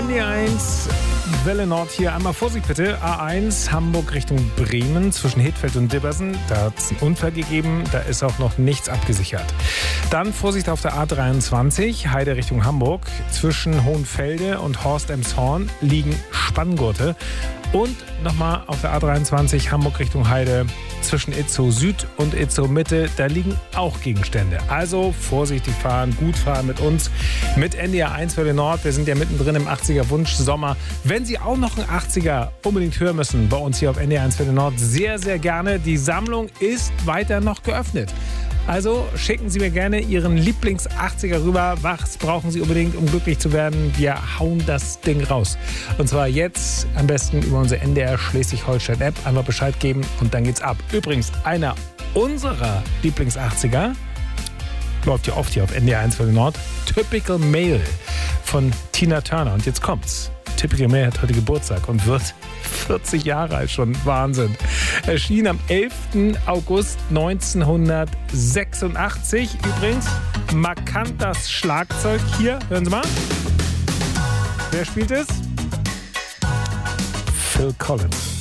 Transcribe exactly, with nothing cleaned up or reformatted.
N D eins, Welle Nord hier. Einmal Vorsicht bitte. A eins, Hamburg Richtung Bremen zwischen Hittfeld und Dibbersen. Da hat es einen Unfall gegeben. Da ist auch noch nichts abgesichert. Dann Vorsicht auf der A dreiundzwanzig, Heide Richtung Hamburg. Zwischen Hohenfelde und Horst-Emshorn liegen Spanngurte. Und nochmal auf der A dreiundzwanzig, Hamburg Richtung Heide. Zwischen Itzehoe Süd und Itzehoe Mitte, da liegen auch Gegenstände. Also vorsichtig fahren, gut fahren mit uns, mit N D R eins Welle Nord. Wir sind ja mittendrin im achtziger Wunsch Sommer. Wenn Sie auch noch einen achtziger unbedingt hören müssen, bei uns hier auf N D R eins Welle Nord, sehr, sehr gerne. Die Sammlung ist weiter noch geöffnet. Also schicken Sie mir gerne Ihren Lieblings-achtziger rüber. Was brauchen Sie unbedingt, um glücklich zu werden? Wir hauen das Ding raus. Und zwar jetzt am besten über unsere N D R Schleswig-Holstein-App. Einfach Bescheid geben und dann geht's ab. Übrigens, einer unserer Lieblings-achtziger läuft ja oft hier auf N D R eins Welle Nord. Typical Male von Tina Turner. Und jetzt kommt's. Typical Male hat heute Geburtstag und wird vierzig Jahre alt schon. Wahnsinn. Erschien am elften August neunzehnhundertsechsundachtzig. Übrigens, markant das Schlagzeug hier. Hören Sie mal. Wer spielt es? Phil Collins.